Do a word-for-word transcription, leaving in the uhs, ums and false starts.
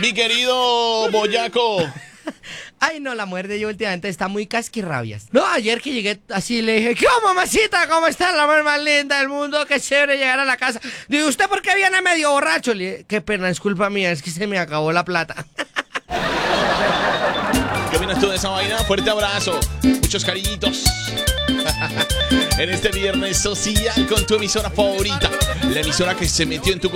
Mi querido Boyaco. Ay, no, la mujer de yo últimamente está muy casquirrabias. No, ayer que llegué así le dije, ¿qué mamacita? ¿Cómo está la mujer más linda del mundo? Qué chévere llegar a la casa. Digo, ¿usted por qué viene medio borracho? Le dije, qué pena, es culpa mía, es que se me acabó la plata. ¿Qué opinas tú de esa vaina? Fuerte abrazo. Muchos cariñitos. En este viernes social con tu emisora favorita. La emisora que se metió en tu